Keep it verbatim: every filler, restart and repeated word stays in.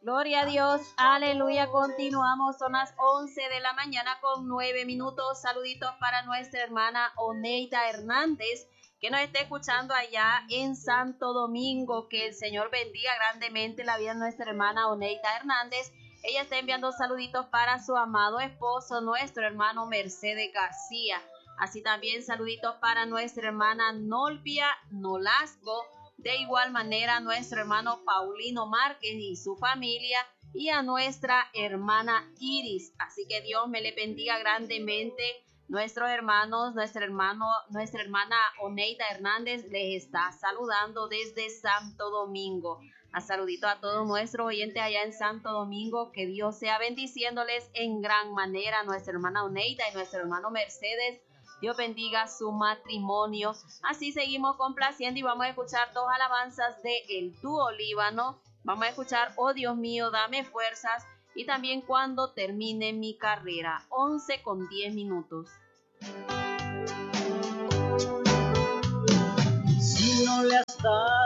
Gloria a Dios, aleluya, continuamos, son las once de la mañana con nueve minutos, saluditos para nuestra hermana Oneida Hernández, que nos está escuchando allá en Santo Domingo, que el Señor bendiga grandemente la vida de nuestra hermana Oneida Hernández. Ella está enviando saluditos para su amado esposo, nuestro hermano Mercedes García, así también saluditos para nuestra hermana Nolvia Nolasco. De igual manera, a nuestro hermano Paulino Márquez y su familia, y a nuestra hermana Iris. Así que Dios me le bendiga grandemente. Nuestros hermanos, nuestro hermano, nuestra hermana Oneida Hernández les está saludando desde Santo Domingo. A saludito a todos nuestros oyentes allá en Santo Domingo. Que Dios sea bendiciéndoles en gran manera. Nuestra hermana Oneida y nuestro hermano Mercedes. Dios bendiga su matrimonio. Así seguimos complaciendo y vamos a escuchar dos alabanzas de el dúo Líbano. Vamos a escuchar Oh Dios mío, dame fuerzas, y también Cuando termine mi carrera. once con diez minutos. Si no le has dado